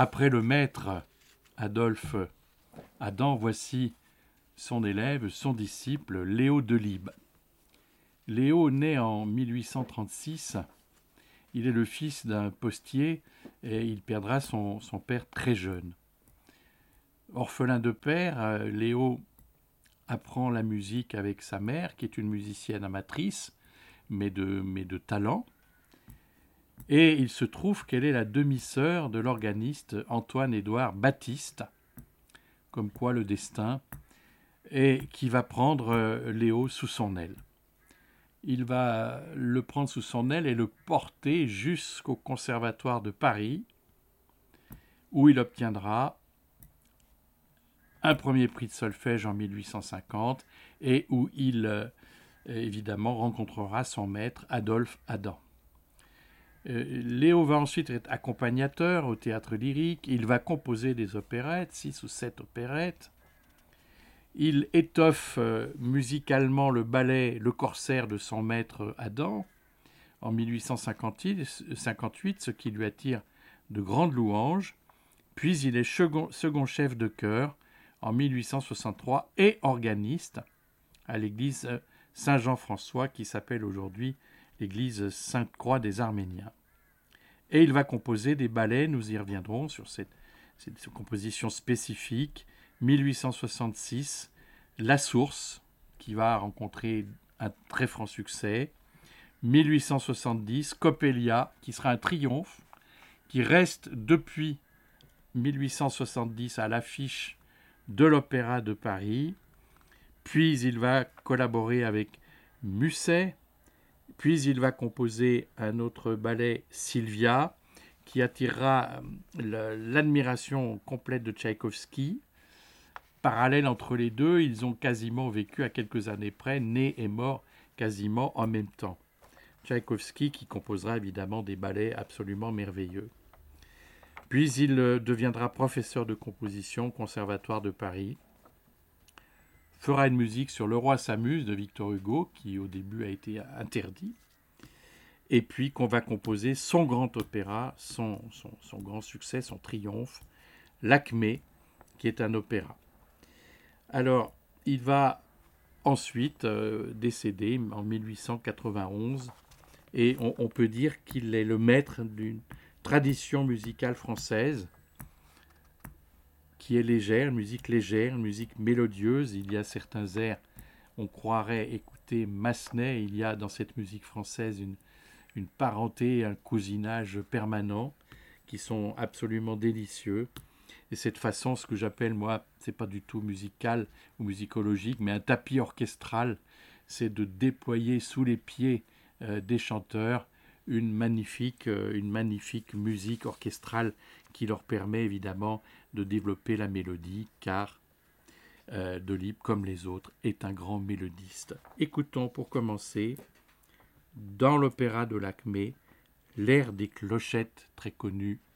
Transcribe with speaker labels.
Speaker 1: Après le maître Adolphe Adam, voici son élève, son disciple, Léo Delibes. Léo naît en 1836. Il est le fils d'un postier et il perdra son père très jeune. Orphelin de père, Léo apprend la musique avec sa mère, qui est une musicienne amatrice, mais de talent. Et il se trouve qu'elle est la demi-sœur de l'organiste Antoine-Édouard Baptiste, comme quoi le destin, et qui va prendre Léo sous son aile. Il va le prendre sous son aile et le porter jusqu'au Conservatoire de Paris, où il obtiendra un premier prix de solfège en 1850 et où il, évidemment, rencontrera son maître Adolphe Adam. Léo va ensuite être accompagnateur au théâtre lyrique. Il va composer des opérettes, 6 ou 7 opérettes. Il étoffe musicalement le ballet Le Corsaire de son maître Adam en 1858, ce qui lui attire de grandes louanges. Puis il est second chef de chœur en 1863 et organiste à l'église Saint-Jean-François qui s'appelle aujourd'hui l'église Sainte-Croix des Arméniens. Et il va composer des ballets, nous y reviendrons sur cette composition spécifique. 1866, La Source, qui va rencontrer un très franc succès. 1870, Coppelia, qui sera un triomphe, qui reste depuis 1870 à l'affiche de l'Opéra de Paris. Puis il va collaborer avec Musset. Puis il va composer un autre ballet, Sylvia, qui attirera l'admiration complète de Tchaïkovski. Parallèle entre les deux, ils ont quasiment vécu à quelques années près, nés et morts quasiment en même temps. Tchaïkovski qui composera évidemment des ballets absolument merveilleux. Puis il deviendra professeur de composition au Conservatoire de Paris. Fera une musique sur Le Roi s'amuse de Victor Hugo, qui au début a été interdit. Et puis qu'on va composer son grand opéra, son grand succès, son triomphe, L'Acmé, qui est un opéra. Alors, il va ensuite décéder en 1891, et on peut dire qu'il est le maître d'une tradition musicale française qui est légère, une musique mélodieuse. Il y a certains airs, on croirait écouter Massenet. Il y a dans cette musique française une parenté, un cousinage permanent qui sont absolument délicieux. Et cette façon, ce que j'appelle, moi, c'est pas du tout musical ou musicologique, mais un tapis orchestral, c'est de déployer sous les pieds des chanteurs une magnifique musique orchestrale qui leur permet évidemment de développer la mélodie, car Delibes, comme les autres, est un grand mélodiste. Écoutons pour commencer, dans l'opéra de l'Acmé, l'air des clochettes très connu,